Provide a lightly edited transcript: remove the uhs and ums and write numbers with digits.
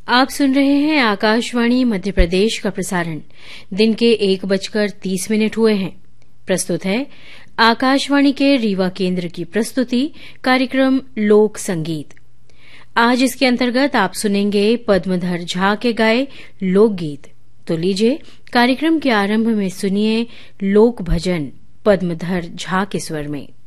आप सुन रहे हैं आकाशवाणी मध्य प्रदेश का प्रसारण। दिन के 1:30 हुए हैं। प्रस्तुत है आकाशवाणी के रीवा केंद्र की प्रस्तुति कार्यक्रम लोक संगीत। आज इसके अंतर्गत आप सुनेंगे पद्मधर झा के गाए लोकगीत। तो लीजिए कार्यक्रम के आरंभ में सुनिए लोक भजन पद्मधर झा के स्वर में।